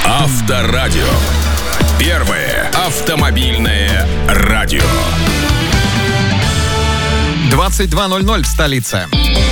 Авторадио. Первое автомобильное радио. 22:00 в столице.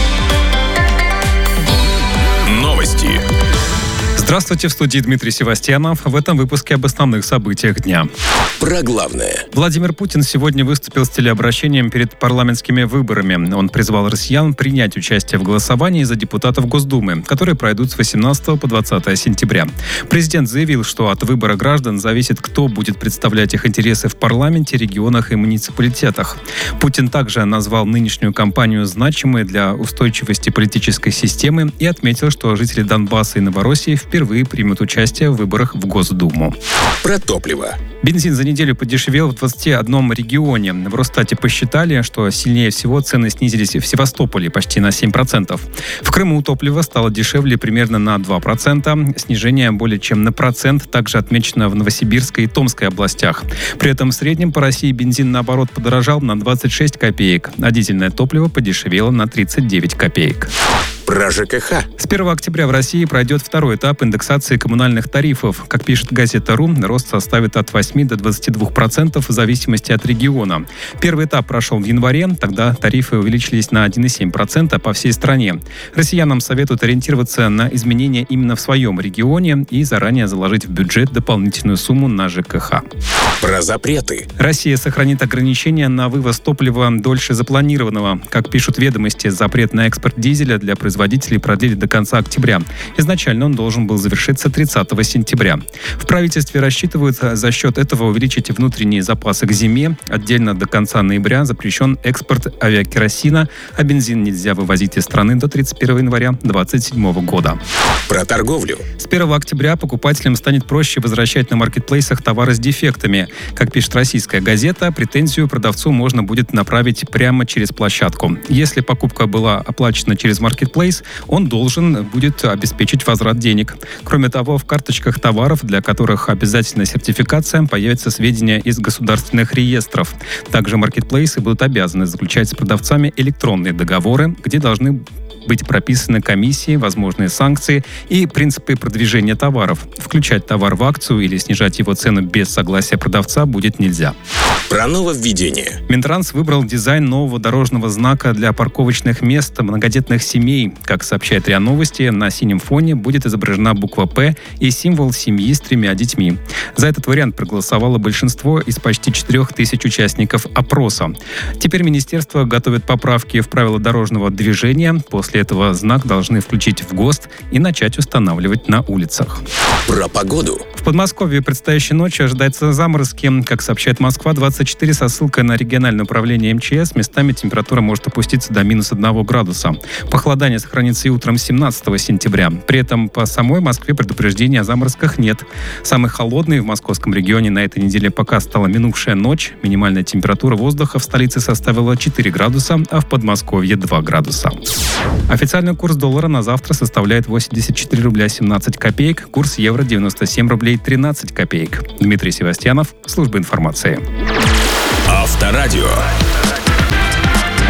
Новости. Здравствуйте, в студии Дмитрий Севастьянов. В этом выпуске об основных событиях дня. Про главное. Владимир Путин сегодня выступил с телеобращением перед парламентскими выборами. Он призвал россиян принять участие в голосовании за депутатов Госдумы, которые пройдут с 18 по 20 сентября. Президент заявил, что от выбора граждан зависит, кто будет представлять их интересы в парламенте, регионах и муниципалитетах. Путин также назвал нынешнюю кампанию значимой для устойчивости политической системы и отметил, что жители Донбасса и Новороссии впервые примут участие в выборах в Госдуму. Про топливо. Бензин за неделю подешевел в 21 регионе. В Росстате посчитали, что сильнее всего цены снизились в Севастополе почти на 7%. В Крыму топливо стало дешевле примерно на 2%. Снижение более чем на процент также отмечено в Новосибирской и Томской областях. При этом в среднем по России бензин, наоборот, подорожал на 26 копеек, а дизельное топливо подешевело на 39 копеек. Про ЖКХ. С 1 октября в России пройдет второй этап индексации коммунальных тарифов. Как пишет газета.ру, рост составит от 8 до 22% в зависимости от региона. Первый этап прошел в январе, тогда тарифы увеличились на 1,7% по всей стране. Россиянам советуют ориентироваться на изменения именно в своем регионе и заранее заложить в бюджет дополнительную сумму на ЖКХ. Про запреты. Россия сохранит ограничения на вывоз топлива дольше запланированного. Как пишут «Ведомости», запрет на экспорт дизеля для производителей продлили до конца октября. Изначально он должен был завершиться 30 сентября. В правительстве рассчитывают за счет этого увеличить внутренние запасы к зиме. Отдельно до конца ноября запрещен экспорт авиакеросина, а бензин нельзя вывозить из страны до 31 января 2027 года. Про торговлю. С 1 октября покупателям станет проще возвращать на маркетплейсах товары с дефектами. Как пишет российская газета, претензию продавцу можно будет направить прямо через площадку. Если покупка была оплачена через маркетплейс, он должен будет обеспечить возврат денег. Кроме того, в карточках товаров, для которых обязательна сертификация, появятся сведения из государственных реестров. Также маркетплейсы будут обязаны заключать с продавцами электронные договоры, где должны быть прописаны комиссии, возможные санкции и принципы продвижения товаров. Включать товар в акцию или снижать его цену без согласия продавца будет нельзя. Про нововведение. Минтранс выбрал дизайн нового дорожного знака для парковочных мест многодетных семей. Как сообщает РИА Новости, на синем фоне будет изображена буква «П» и символ семьи с 3 детьми. За этот вариант проголосовало большинство из почти 4000 участников опроса. Теперь министерство готовит поправки в правила дорожного движения. После этого знак должны включить в ГОСТ и начать устанавливать на улицах. Про погоду. В Подмосковье предстоящей ночью ожидается заморозки. Как сообщает Москва-24 со ссылкой на региональное управление МЧС, местами температура может опуститься до -1 градуса. Похолодание сохранится и утром 17 сентября. При этом по самой Москве предупреждения о заморозках нет. Самой холодной в московском регионе на этой неделе пока стала минувшая ночь. Минимальная температура воздуха в столице составила 4 градуса, а в Подмосковье 2 градуса. Официальный курс доллара на завтра составляет 84 рубля 17 копеек, курс евро 97 рублей 13 копеек. Дмитрий Севастьянов, служба информации. Авторадио.